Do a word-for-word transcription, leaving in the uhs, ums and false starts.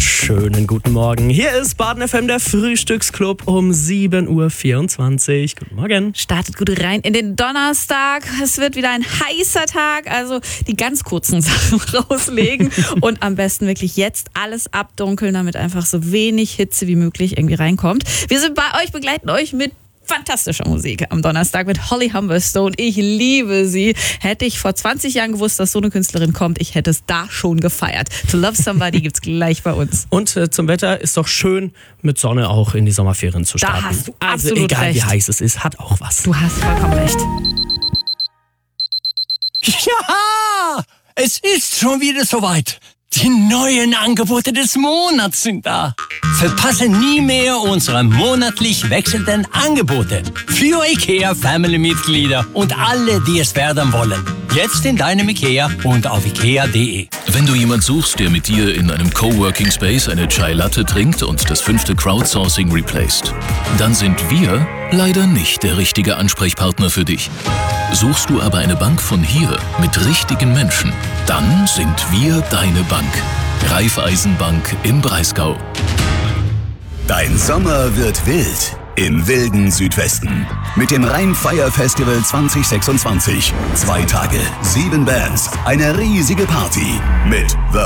Schönen guten Morgen. Hier ist Baden F M, der Frühstücksclub um sieben Uhr vierundzwanzig. Guten Morgen. Startet gut rein in den Donnerstag. Es wird wieder ein heißer Tag, also die ganz kurzen Sachen rauslegen und am besten wirklich jetzt alles abdunkeln, damit einfach so wenig Hitze wie möglich irgendwie reinkommt. Wir sind bei euch, begleiten euch mit fantastischer Musik am Donnerstag mit Holly Humberstone. Ich liebe sie. Hätte ich vor zwanzig Jahren gewusst, dass so eine Künstlerin kommt, ich hätte es da schon gefeiert. To Love Somebody gibt's gleich bei uns. Und äh, zum Wetter ist doch schön, mit Sonne auch in die Sommerferien zu starten. Da hast du also absolut egal recht. wie heiß es ist, hat auch was. Du hast vollkommen recht. Ja, es ist schon wieder soweit. Die neuen Angebote des Monats sind da. Verpasse nie mehr unsere monatlich wechselnden Angebote für IKEA Family-Mitglieder und alle, die es werden wollen. Jetzt in deinem IKEA und auf ikea punkt de. Wenn du jemand suchst, der mit dir in einem Coworking Space eine Chai Latte trinkt und das fünfte Crowdsourcing replaced, dann sind wir leider nicht der richtige Ansprechpartner für dich. Suchst du aber eine Bank von hier mit richtigen Menschen, dann sind wir deine Bank. Raiffeisenbank im Breisgau. Dein Sommer wird wild im wilden Südwesten. Mit dem Rhein-Fire Festival zwanzig sechsundzwanzig. Zwei Tage, sieben Bands, eine riesige Party mit The